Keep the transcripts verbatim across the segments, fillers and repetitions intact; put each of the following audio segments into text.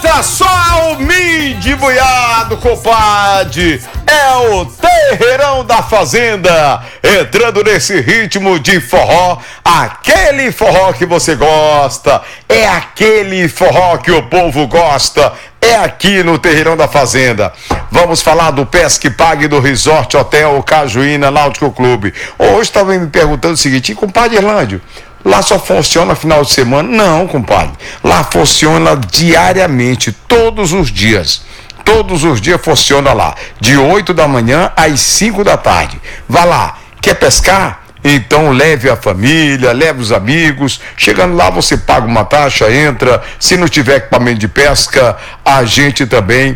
Olha só o mídia boiado, compadre. É o Terreirão da Fazenda, entrando nesse ritmo de forró, aquele forró que você gosta, é aquele forró que o povo gosta, é aqui no Terreirão da Fazenda. Vamos falar do Pesque Pague do Resort Hotel Cajuína Náutico Clube. Hoje estava me perguntando o seguinte: compadre Irlândio, lá só funciona final de semana? Não, compadre. Lá funciona diariamente, todos os dias. Todos os dias funciona lá. De oito da manhã às cinco da tarde. Vá lá. Quer pescar? Então leve a família, leve os amigos. Chegando lá você paga uma taxa, entra. Se não tiver equipamento de pesca, a gente também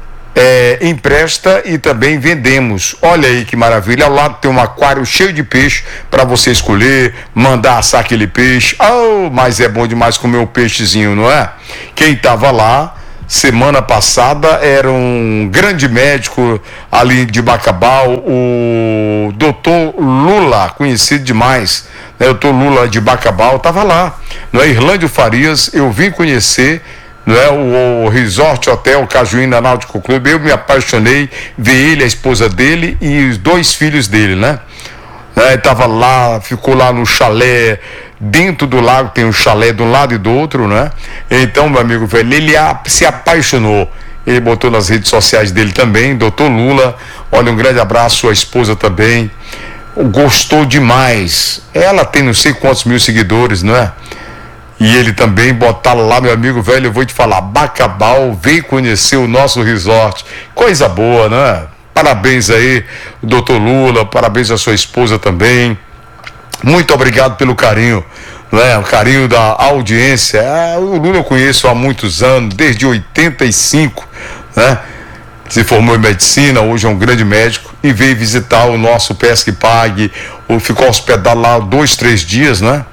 É, empresta e também vendemos. Olha aí que maravilha. Ao lado tem um aquário cheio de peixe para você escolher, mandar assar aquele peixe. Oh, mas é bom demais comer um peixezinho, não é? Quem estava lá semana passada era um grande médico ali de Bacabal, o doutor Lula, conhecido demais, né? O doutor Lula de Bacabal estava lá, não é? Irlândio Farias, eu vim conhecer, não é, o, o Resort Hotel Cajuína Náutico Clube. Eu me apaixonei, ver ele, a esposa dele e os dois filhos dele, né? É, tava lá, ficou lá no chalé, dentro do lago tem um chalé de um lado e do outro, né? Então, meu amigo velho, ele a, se apaixonou. Ele botou nas redes sociais dele também, doutor Lula. Olha, um grande abraço, a esposa também. Gostou demais. Ela tem não sei quantos mil seguidores, não é? E ele também botaram lá, meu amigo velho, eu vou te falar, Bacabal, vem conhecer o nosso resort. Coisa boa, né? Parabéns aí, doutor Lula, parabéns à sua esposa também. Muito obrigado pelo carinho, né? O carinho da audiência. Ah, o Lula eu conheço há muitos anos, desde oitenta e cinco, né? Se formou em medicina, hoje é um grande médico e veio visitar o nosso Pesque Pague, ou ficou hospedado lá dois, três dias, né?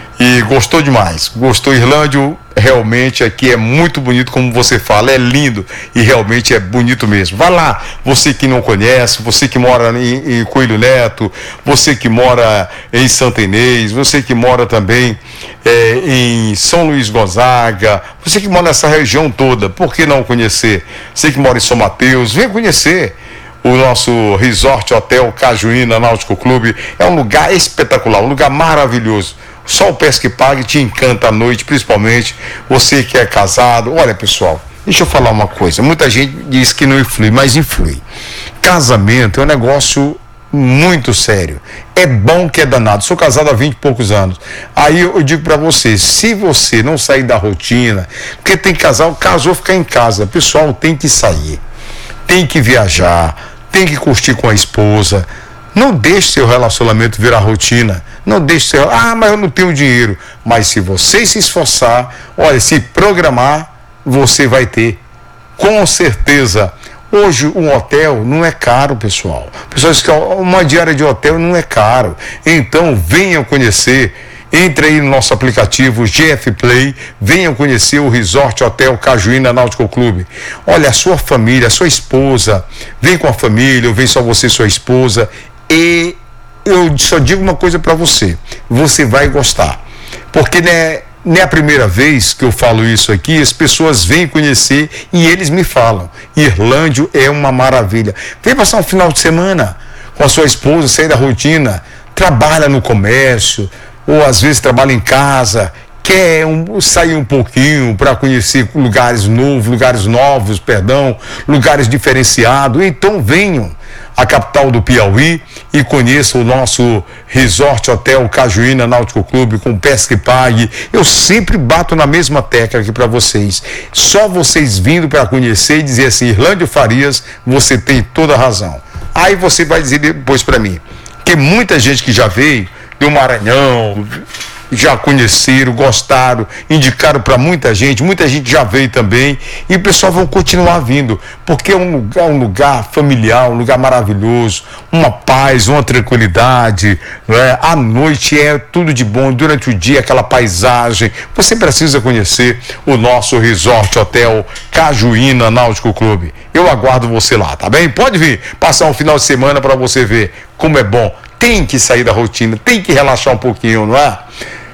E gostou demais, gostou. Irlândio, realmente aqui é muito bonito, como você fala, é lindo e realmente é bonito mesmo. Vai lá, você que não conhece, você que mora em, em Coelho Neto, você que mora em Santa Inês, você que mora também é, em São Luís Gonzaga, você que mora nessa região toda, por que não conhecer? Você que mora em São Mateus, vem conhecer o nosso Resort Hotel Cajuína Náutico Clube. É um lugar espetacular, um lugar maravilhoso. Só o Pesque Pague te encanta à noite, principalmente você que é casado. Olha, pessoal, deixa eu falar uma coisa. Muita gente diz que não influi, mas influi. Casamento é um negócio muito sério. É bom que é danado. Sou casado há vinte e poucos anos. Aí eu digo pra você, se você não sair da rotina, porque tem casal, casou ficar em casa. Pessoal, tem que sair, tem que viajar, tem que curtir com a esposa. Não deixe seu relacionamento virar rotina. Não deixe seu... Ah, mas eu não tenho dinheiro. Mas se você se esforçar, olha, se programar, você vai ter. Com certeza. Hoje um hotel não é caro, pessoal. Pessoas que uma diária de hotel não é caro. Então venham conhecer. Entre aí no nosso aplicativo G F Play, venham conhecer o Resort Hotel Cajuína Náutico Clube. Olha, a sua família, a sua esposa, vem com a família, ou vem só você e sua esposa. E eu só digo uma coisa para você, você vai gostar, porque não é, não é a primeira vez que eu falo isso aqui, as pessoas vêm conhecer e eles me falam, Irlândio é uma maravilha. Vem passar um final de semana com a sua esposa, sair da rotina, trabalha no comércio, ou às vezes trabalha em casa, quer um, sair um pouquinho para conhecer lugares novos, lugares novos, perdão, lugares diferenciados, então venham à capital do Piauí e conheça o nosso Resort Hotel Cajuína Náutico Clube com Pesque Pague. Eu sempre bato na mesma tecla aqui para vocês. Só vocês vindo para conhecer e dizer assim, Irlândio Farias, você tem toda a razão. Aí você vai dizer depois para mim, que muita gente que já veio do Maranhão, já conheceram, gostaram, indicaram para muita gente, muita gente já veio também, e o pessoal vai continuar vindo, porque é um lugar, um lugar familiar, um lugar maravilhoso, uma paz, uma tranquilidade, não é? À noite é tudo de bom, durante o dia aquela paisagem. Você precisa conhecer o nosso Resort Hotel Cajuína Náutico Clube. Eu aguardo você lá, tá bem? Pode vir, passar um final de semana para você ver como é bom. Tem que sair da rotina, tem que relaxar um pouquinho, não é?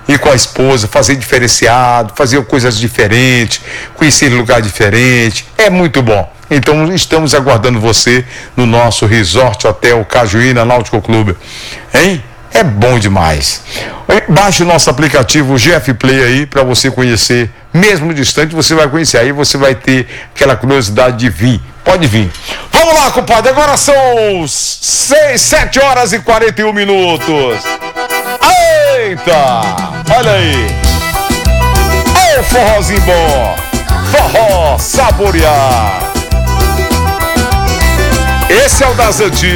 ir com a esposa, fazer diferenciado, fazer coisas diferentes, conhecer lugar diferente, é muito bom. Então estamos aguardando você no nosso Resort Hotel Cajuína Náutico Clube, hein? É bom demais. Baixe o nosso aplicativo G F Play aí para você conhecer, mesmo distante você vai conhecer, aí você vai ter aquela curiosidade de vir. Pode vir. Vamos lá, compadre, agora são seis, sete horas e quarenta e um minutos. Eita, olha aí. Ô, forrozinho bom. Forró saborear. Esse é o das antigas.